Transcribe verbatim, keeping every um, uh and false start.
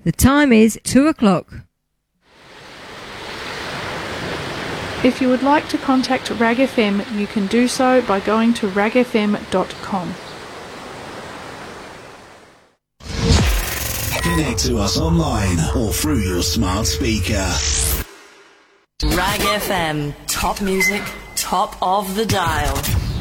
The time is two o'clock. If you would like to contact Rag F M, you can do so by going to rag f m dot com. Connect to us online or through your smart speaker. Rag F M, top music, top of the dial.